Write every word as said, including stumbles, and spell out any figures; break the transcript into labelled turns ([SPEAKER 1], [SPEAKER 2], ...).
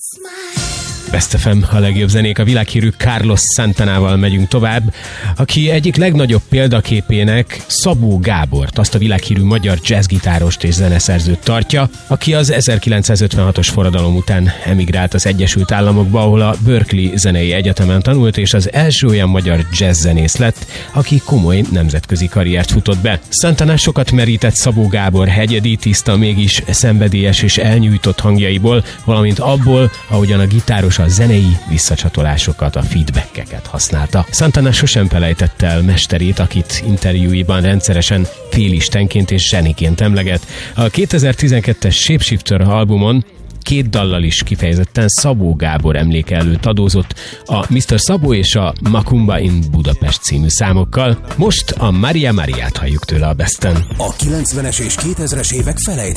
[SPEAKER 1] Best ef em, a legjobb zenék, a világhírű Carlos Santanával megyünk tovább, aki egyik legnagyobb példaképének Szabó Gábort, azt a világhírű magyar jazzgitárost és zeneszerzőt tartja, aki az ezerkilencszázötvenhatos forradalom után emigrált az Egyesült Államokba, ahol a Berkeley Zenei Egyetemen tanult, és az első olyan magyar jazzzenész lett, aki komoly nemzetközi karriert futott be. Santana sokat merített Szabó Gábor hegyedi, tiszta, mégis szenvedélyes és elnyújtott hangjaiból, valamint abból, ahogyan a gitáros a zenei visszacsatolásokat, a feedbackeket használta. Santana sosem felejtette el mesterét, akit interjúiban rendszeresen félistenként és zseniként emleget. A kétezer-tizenkettes Shapeshifter albumon két dallal is kifejezetten Szabó Gábor emléke előtt adózott, a miszter Szabó és a Macumba in Budapest című számokkal. Most a Maria Mariát halljuk tőle a Besten.
[SPEAKER 2] A kilencvenes és kétezres évek felejt